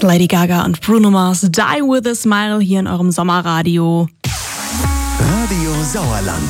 Lady Gaga und Bruno Mars, Die With A Smile hier in eurem Sommerradio. Radio Sauerland.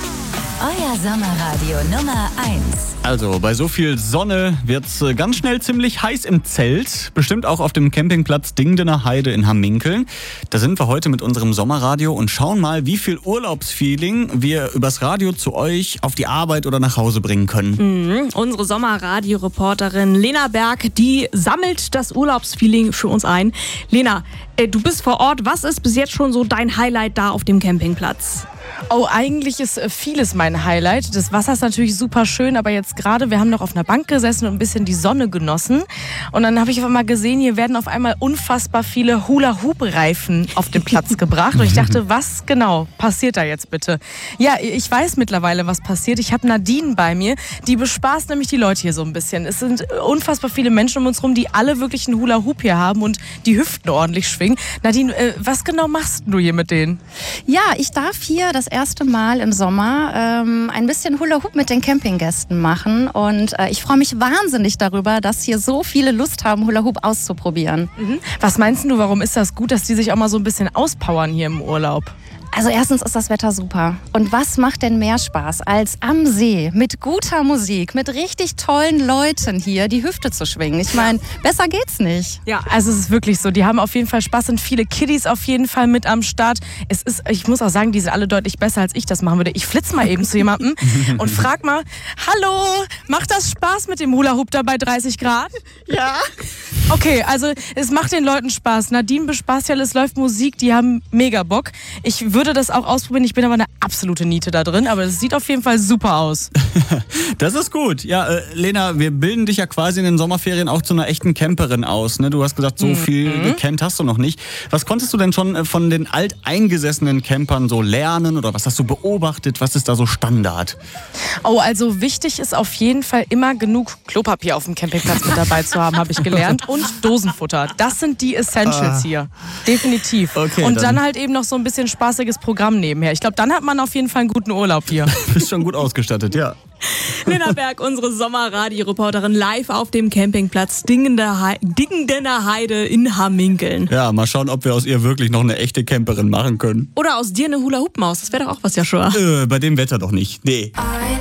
Euer Sommerradio Nummer 1. Also, bei so viel Sonne wird's ganz schnell ziemlich heiß im Zelt. Bestimmt auch auf dem Campingplatz Dingdener Heide in Hamminkeln. Da sind wir heute mit unserem Sommerradio und schauen mal, wie viel Urlaubsfeeling wir übers Radio zu euch auf die Arbeit oder nach Hause bringen können. Unsere Sommerradio-Reporterin Lena Berg, die sammelt das Urlaubsfeeling für uns ein. Lena, du bist vor Ort. Was ist bis jetzt schon so dein Highlight da auf dem Campingplatz? Oh, eigentlich ist vieles mein Highlight. Das Wasser ist natürlich super schön, aber jetzt gerade, wir haben noch auf einer Bank gesessen und ein bisschen die Sonne genossen. Und dann habe ich auf einmal gesehen, hier werden auf einmal unfassbar viele Hula-Hoop-Reifen auf den Platz gebracht. Und ich dachte, was genau passiert da jetzt bitte? Ja, ich weiß mittlerweile, was passiert. Ich habe Nadine bei mir, die bespaßt nämlich die Leute hier so ein bisschen. Es sind unfassbar viele Menschen um uns rum, die alle wirklich einen Hula-Hoop hier haben und die Hüften ordentlich schwingen. Nadine, was genau machst du hier mit denen? Ja, ich darf hier das erste Mal im Sommer ein bisschen Hula-Hoop mit den Campinggästen machen und ich freue mich wahnsinnig darüber, dass hier so viele Lust haben, Hula-Hoop auszuprobieren. Was meinst du, warum ist das gut, dass die sich auch mal so ein bisschen auspowern hier im Urlaub? Also erstens ist das Wetter super. Und was macht denn mehr Spaß, als am See mit guter Musik, mit richtig tollen Leuten hier die Hüfte zu schwingen? Ich meine, besser geht's nicht. Ja, also es ist wirklich so. Die haben auf jeden Fall Spaß, sind viele Kiddies auf jeden Fall mit am Start. Ich muss auch sagen, die sind alle deutlich besser, als ich das machen würde. Ich flitze mal eben zu jemandem und frag mal, hallo, macht das Spaß mit dem Hula-Hoop da bei 30 Grad? Ja. Okay, also es macht den Leuten Spaß. Nadine bespaßt ja, es läuft Musik, die haben mega Bock. Ich würde das auch ausprobieren, ich bin aber eine absolute Niete da drin, aber es sieht auf jeden Fall super aus. Das ist gut. Ja, Lena, wir bilden dich ja quasi in den Sommerferien auch zu einer echten Camperin aus. Ne? Du hast gesagt, so viel gecampt hast du noch nicht. Was konntest du denn schon von den alteingesessenen Campern so lernen oder was hast du beobachtet? Was ist da so Standard? Oh, also wichtig ist auf jeden Fall immer genug Klopapier auf dem Campingplatz mit dabei zu haben, habe ich gelernt. Und Dosenfutter. Das sind die Essentials hier. Definitiv. Okay, und dann halt eben noch so ein bisschen spaßiges Programm nebenher. Ich glaube, dann hat man auf jeden Fall einen guten Urlaub hier. Bist schon gut ausgestattet, ja. Lena Berg, unsere Sommerradio-Reporterin, live auf dem Campingplatz Dingdener Heide in Hamminkeln. Ja, mal schauen, ob wir aus ihr wirklich noch eine echte Camperin machen können. Oder aus dir eine Hula-Hoop-Maus. Das wäre doch auch was, Joshua. Bei dem Wetter doch nicht. Nee.